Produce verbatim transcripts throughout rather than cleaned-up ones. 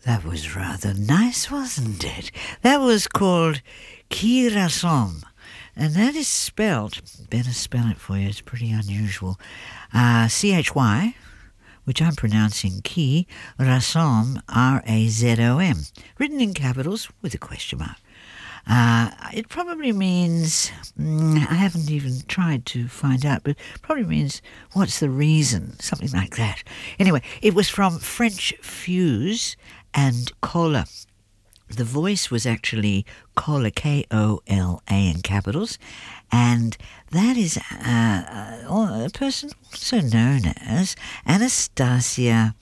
That was rather nice, wasn't it? That was called Qui Rassemble, and that is spelled, better spell it for you, it's pretty unusual, uh, C H Y, which I'm pronouncing Qui Rassemble, R A Z O M, written in capitals with a question mark. Uh, it probably means, mm, I haven't even tried to find out, but probably means, what's the reason? Something like that. Anyway, it was from French fuse and cola. The voice was actually Kola, K O L A in capitals, and that is uh, a person also known as Anastasia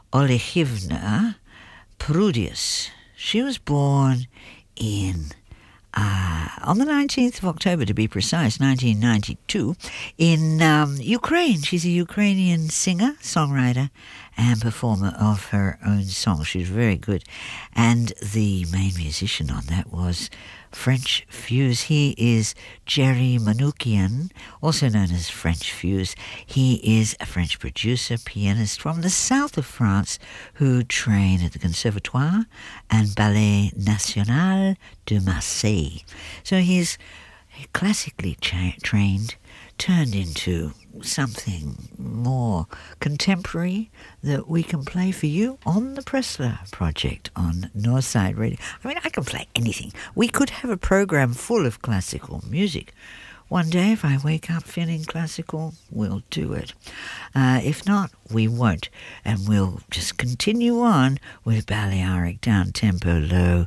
Olekhivna Prudius. She was born in Uh, on the nineteenth of October, to be precise, nineteen ninety-two, in um, Ukraine. She's a Ukrainian singer, songwriter, and performer of her own songs. She's very good. And the main musician on that was French Fuse. He is Jerry Manoukian, also known as French Fuse. He is a French producer, pianist from the south of France who trained at the Conservatoire and Ballet National de Marseille. So he's classically cha- trained, turned into something more contemporary that we can play for you on the Pressler Project on Northside Radio. I mean, I can play anything. We could have a program full of classical music. One day, if I wake up feeling classical, we'll do it. Uh, if not, we won't. And we'll just continue on with Balearic down-tempo,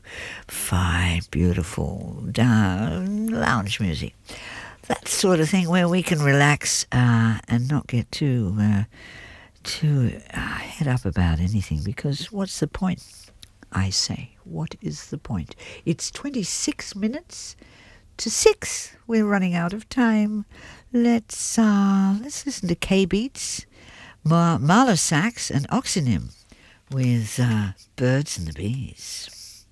low-fi, beautiful down lounge music. That sort of thing where we can relax uh, and not get too uh, too uh, head up about anything, because what's the point? I say, what is the point? It's twenty-six minutes to six. We're running out of time. Let's uh, let's listen to K-Beats, Mar- Marlowe Sax and Oxynym with uh, Birds and the Bees.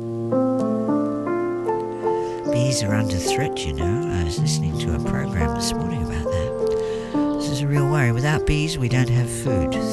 Bees are under threat, you know. I was listening to a program this morning about that. This is a real worry. Without bees, we don't have food.